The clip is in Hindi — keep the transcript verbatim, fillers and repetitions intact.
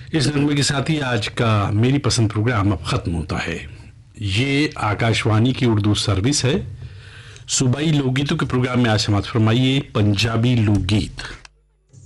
इस नगमे के साथ ही आज का मेरी पसंद प्रोग्राम अब खत्म होता है। ये आकाशवाणी की उर्दू सर्विस है। सूबाई लोकगीतों के प्रोग्राम में आज समाप्त फरमाइए पंजाबी लोकगीत।